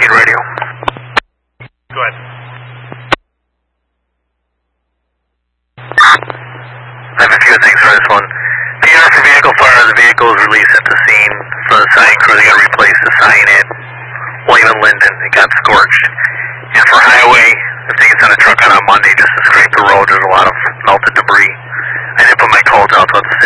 Main Radio. Go ahead. I have a few things for this one. PR for vehicle fire, the vehicle was released at the scene. For the sign crew, they got to replace the sign at William and Linden. It got scorched. And for highway, if they can send a truck out on Monday just to scrape the road, there's a lot of melted debris. I didn't put my codes out, so it's